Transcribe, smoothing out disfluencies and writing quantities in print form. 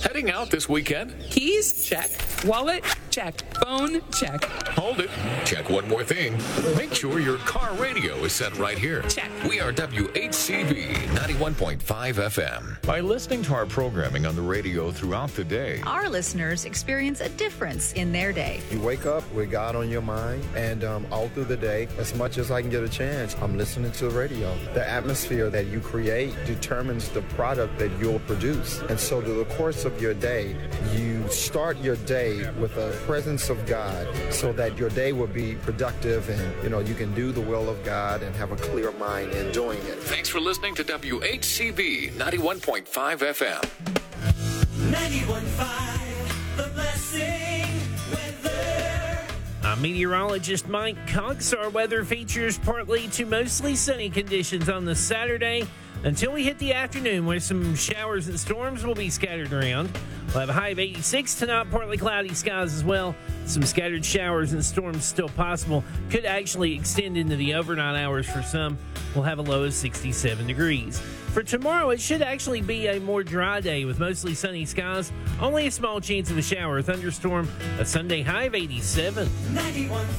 Heading out this weekend? Keys? Check. Wallet? Check. Phone? Check. Hold it. Check one more thing. Make sure your car radio is set right here. Check. We are WHCV 91.5 FM. By listening to our programming on the radio throughout the day, our listeners experience a difference in their day. You wake up with God on your mind, and all through the day, as much as I can get a chance, I'm listening to the radio. The atmosphere that you create determines the product that you'll produce. And so through the course of your day, you start your day with the presence of God so that your day will be productive and, you can do the will of God and have a clear mind in doing it. Thanks for listening to WHCV 91.5 FM. 91.5, The Blessing Weather. I'm meteorologist Mike Cox. Our weather features partly to mostly sunny conditions on the Saturday until we hit the afternoon, where some showers and storms will be scattered around. We'll have a high of 86 tonight, partly cloudy skies as well. Some scattered showers and storms still possible. Could actually extend into the overnight hours for some. We'll have a low of 67 degrees. For tomorrow, it should actually be a more dry day with mostly sunny skies. Only a small chance of a shower or thunderstorm. A Sunday high of 87. 91.